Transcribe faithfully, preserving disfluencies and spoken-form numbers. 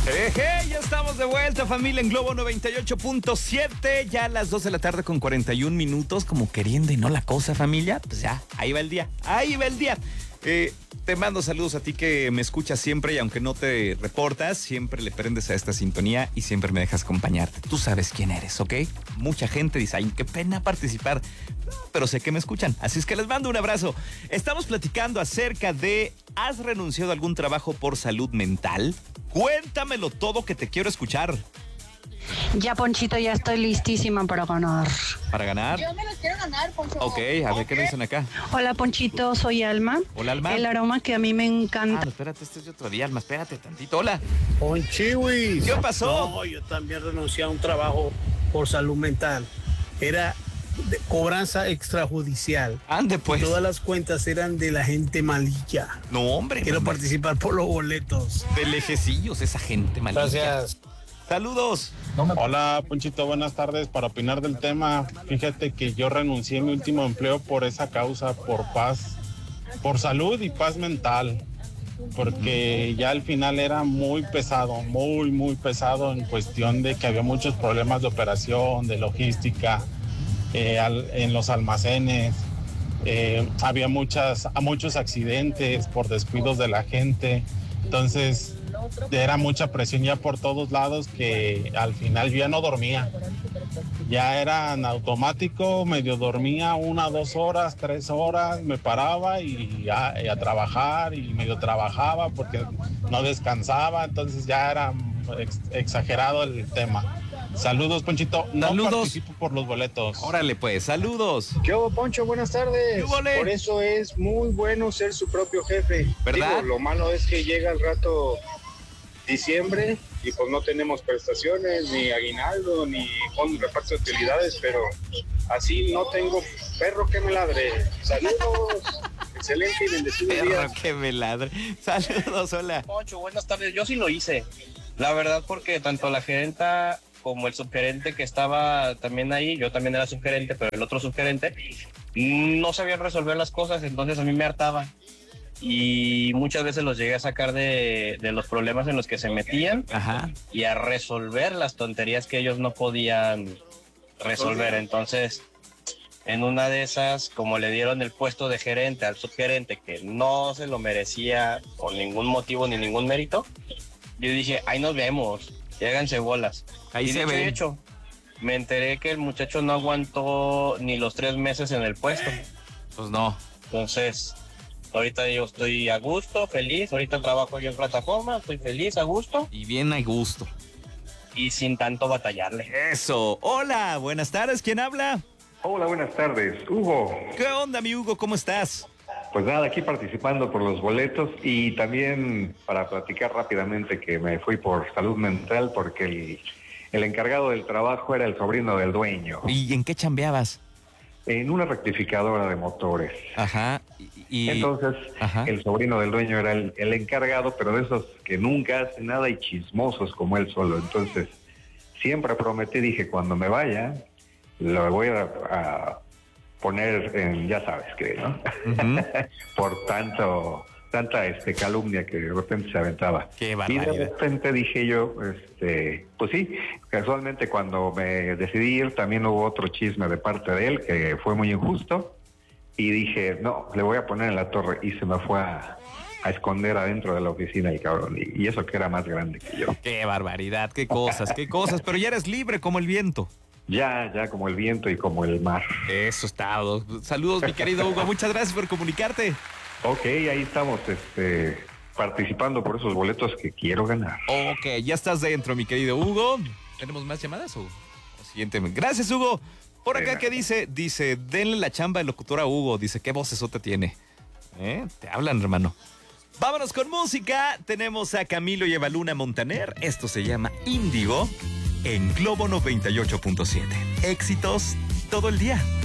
Eje, ya estamos de vuelta, familia, en Globo noventa y ocho punto siete, ya a las dos de la tarde con cuarenta y un minutos, como queriendo y no la cosa, familia. Pues ya, ahí va el día, ahí va el día. Eh, te mando saludos a ti que me escuchas siempre y aunque no te reportas, siempre le prendes a esta sintonía y siempre me dejas acompañarte. Tú sabes quién eres, ¿ok? Mucha gente dice, ay, qué pena participar, pero sé que me escuchan, así es que les mando un abrazo. Estamos platicando acerca de, ¿has renunciado a algún trabajo por salud mental? Cuéntamelo todo, que te quiero escuchar. Ya, Ponchito, ya estoy listísima para ganar. ¿Para ganar? Yo me los quiero ganar, Poncho. Ok, a ver qué me dicen acá. Hola, Ponchito, soy Alma. Hola, Alma. El aroma que a mí me Ah, encanta. no, espérate, este es de otro día, Alma, espérate tantito. Hola. Ponchiwis. ¿Qué pasó? No, yo también renuncié a un trabajo por salud mental. Era de cobranza extrajudicial. Ande, pues. Todas las cuentas eran de la gente malilla. No, hombre. Quiero mamá. participar por los boletos. De lejecillos, esa gente maldita. Gracias. Saludos. Hola, Ponchito, buenas tardes. Para opinar del tema, fíjate que yo renuncié a mi último empleo por esa causa, por paz, por salud y paz mental, porque ya al final era muy pesado, muy, muy pesado en cuestión de que había muchos problemas de operación, de logística, eh, al, en los almacenes. Eh, había muchas, muchos accidentes por descuidos de la gente. Entonces era mucha presión ya por todos lados que al final yo ya no dormía. Ya era en automático, medio dormía una, dos horas, tres horas, me paraba y, ya, y a trabajar y medio trabajaba porque no descansaba. Entonces ya era ex, exagerado el tema. Saludos, Ponchito. No Saludos. participo por los boletos. Órale, pues, saludos. Yo, Poncho, buenas tardes. ¡Yúbole! Por eso es muy bueno ser su propio jefe. ¿Verdad? Digo, lo malo es que llega el rato diciembre y pues no tenemos prestaciones, ni aguinaldo, ni con reparto de utilidades, pero así no tengo perro que me ladre. Saludos. Excelente y bendecido día. Perro que me ladre. Saludos, hola. Poncho, buenas tardes. Yo sí lo hice. La verdad, porque tanto la gerenta como el subgerente que estaba también ahí, yo también era subgerente, pero el otro subgerente, no sabían resolver las cosas, entonces a mí me hartaba. Y muchas veces los llegué a sacar de, de los problemas en los que se metían. Ajá. Y a resolver las tonterías que ellos no podían resolver. Entonces, en una de esas, como le dieron el puesto de gerente al subgerente, que no se lo merecía por ningún motivo ni ningún mérito, yo dije, ahí nos vemos, y háganse bolas. Ahí y se dicho y ve. hecho, me enteré que el muchacho no aguantó ni los tres meses en el puesto. Pues no. Entonces, ahorita yo estoy a gusto, feliz. Ahorita trabajo yo en plataforma, estoy feliz, a gusto. Y bien a gusto. Y sin tanto batallarle. Eso. Hola, buenas tardes. ¿Quién habla? Hola, buenas tardes. Hugo. ¿Qué onda, mi Hugo? ¿Cómo estás? Pues nada, aquí participando por los boletos y también para platicar rápidamente que me fui por salud mental porque el, el encargado del trabajo era el sobrino del dueño. ¿Y en qué chambeabas? En una rectificadora de motores. Ajá. Y, y... Entonces, Ajá. el sobrino del dueño era el, el encargado, pero de esos que nunca hacen nada y chismosos como él solo. Entonces, siempre prometí, dije, cuando me vaya, lo voy a, a poner en, ya sabes qué, ¿no? Uh-huh. Por tanto, tanta este calumnia que de repente se aventaba. Qué y barbaridad. de repente dije yo, este, pues sí, casualmente cuando me decidí ir también hubo otro chisme de parte de él que fue muy injusto y dije, no, le voy a poner en la torre y se me fue a, a esconder adentro de la oficina el cabrón y, y eso que era más grande que yo. Qué barbaridad, qué cosas, qué cosas, pero ya eres libre como el viento. Ya, ya como el viento y como el mar. Eso está. Saludos, mi querido Hugo. Muchas gracias por comunicarte. Ok, ahí estamos este, participando por esos boletos que quiero ganar. Ok, ya estás dentro, mi querido Hugo. ¿Tenemos más llamadas o, o siguiente? Gracias, Hugo. Por acá, ¿qué dice? Dice, denle la chamba de locutor a Hugo. Dice, ¿qué vocesota tiene? ¿Eh? Te hablan, hermano. Vámonos con música. Tenemos a Camilo y Evaluna Montaner. Esto se llama Índigo. En Globo noventa y ocho punto siete. Éxitos todo el día.